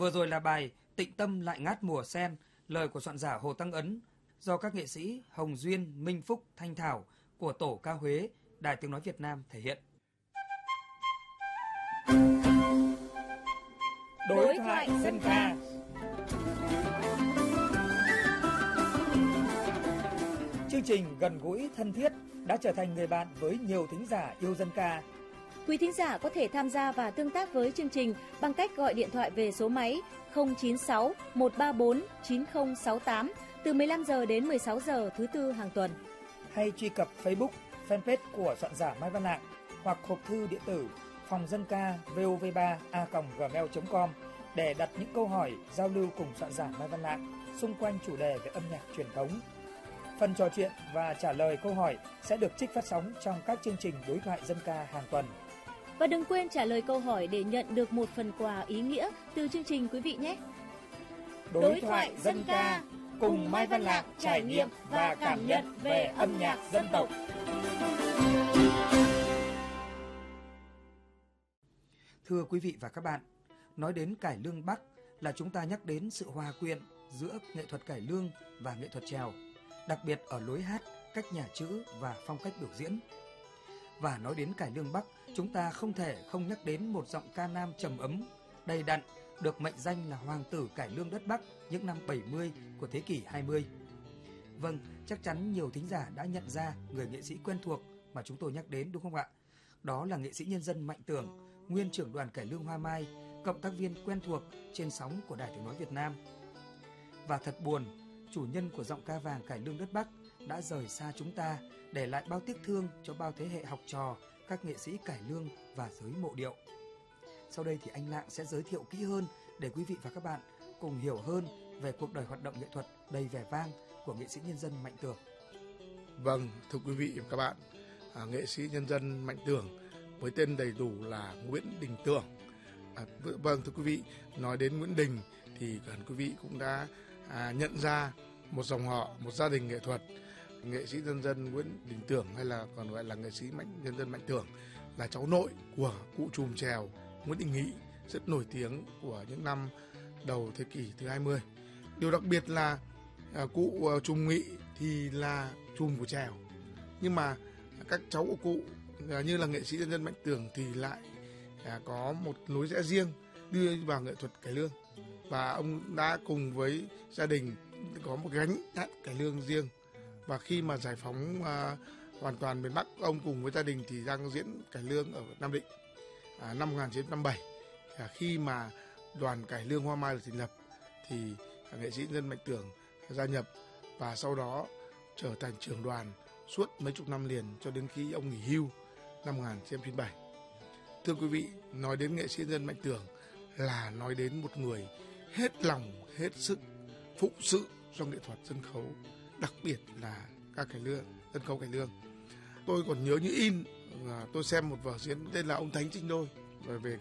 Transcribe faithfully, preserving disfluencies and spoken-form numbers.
Vừa rồi là bài Tịnh tâm lại ngát mùa sen, lời của soạn giả Hồ Tăng Ấn, do các nghệ sĩ Hồng Duyên, Minh Phúc, Thanh Thảo của Tổ ca Huế, Đài Tiếng nói Việt Nam thể hiện. Đối thoại dân ca. Chương trình gần gũi thân thiết đã trở thành người bạn với nhiều thính giả yêu dân ca. Quý thính giả có thể tham gia và tương tác với chương trình bằng cách gọi điện thoại về số máy không chín sáu một ba bốn chín không sáu tám từ mười lăm giờ đến mười sáu giờ thứ tư hàng tuần. Hay truy cập Facebook, fanpage của soạn giả Mai Văn Lạng hoặc hộp thư điện tử phòng dân ca vov ba a còng gmail chấm com để đặt những câu hỏi giao lưu cùng soạn giả Mai Văn Lạng xung quanh chủ đề về âm nhạc truyền thống. Phần trò chuyện và trả lời câu hỏi sẽ được trích phát sóng trong các chương trình đối thoại dân ca hàng tuần. Và đừng quên trả lời câu hỏi để nhận được một phần quà ý nghĩa từ chương trình quý vị nhé. Đối thoại dân ca cùng Mai Văn Lạng trải nghiệm và cảm nhận về âm nhạc dân tộc. Thưa quý vị và các bạn, nói đến cải lương Bắc là chúng ta nhắc đến sự hòa quyện giữa nghệ thuật cải lương và nghệ thuật chèo, đặc biệt ở lối hát, cách nhả chữ và phong cách biểu diễn. Và nói đến cải lương Bắc, chúng ta không thể không nhắc đến một giọng ca nam trầm ấm, đầy đặn, được mệnh danh là hoàng tử cải lương đất Bắc những năm bảy mươi của thế kỷ hai mươi. Vâng, chắc chắn nhiều thính giả đã nhận ra người nghệ sĩ quen thuộc mà chúng tôi nhắc đến, đúng không ạ? Đó là nghệ sĩ nhân dân Mạnh Tưởng, nguyên trưởng đoàn cải lương Hoa Mai, cộng tác viên quen thuộc trên sóng của Đài Tiếng nói Việt Nam. Và thật buồn, chủ nhân của giọng ca vàng cải lương đất Bắc đã rời xa chúng ta, để lại bao tiếc thương cho bao thế hệ học trò, các nghệ sĩ cải lương và giới mộ điệu. Sau đây thì anh Lạng sẽ giới thiệu kỹ hơn để quý vị và các bạn cùng hiểu hơn về cuộc đời hoạt động nghệ thuật đầy vẻ vang của nghệ sĩ nhân dân Mạnh Tưởng. Vâng, thưa quý vị và các bạn, à, nghệ sĩ nhân dân Mạnh Tưởng với tên đầy đủ là Nguyễn Đình Tưởng. À, vâng, thưa quý vị, nói đến Nguyễn Đình thì hẳn quý vị cũng đã à, nhận ra một dòng họ, một gia đình nghệ thuật. Nghệ sĩ nhân dân Nguyễn Đình Tưởng, hay là còn gọi là nghệ sĩ Mạnh nhân dân Mạnh Tưởng, là cháu nội của cụ trùm chèo Nguyễn Đình Nghị, rất nổi tiếng của những năm đầu thế kỷ thứ hai mươi. Điều đặc biệt là à, cụ à, trùm Nghị thì là trùm của chèo, nhưng mà các cháu của cụ à, như là nghệ sĩ nhân dân Mạnh Tưởng thì lại à, có một lối rẽ riêng đưa vào nghệ thuật cải lương, và ông đã cùng với gia đình có một gánh hát cải lương riêng. Và khi mà giải phóng uh, hoàn toàn miền Bắc, ông cùng với gia đình thì đang diễn cải lương ở Nam Định à, năm một nghìn chín trăm năm mươi bảy. À, khi mà đoàn cải lương Hoa Mai được thành lập thì à, nghệ sĩ nhân Mạnh Tưởng gia nhập và sau đó trở thành trưởng đoàn suốt mấy chục năm liền cho đến khi ông nghỉ hưu năm một nghìn chín trăm chín mươi bảy. Thưa quý vị, nói đến nghệ sĩ nhân Mạnh Tưởng là nói đến một người hết lòng, hết sức phụng sự cho nghệ thuật sân khấu, đặc biệt là các cải lương, sân khấu cải lương. Tôi còn nhớ như in, tôi xem một vở diễn tên là Ông Thánh Trinh Đôi về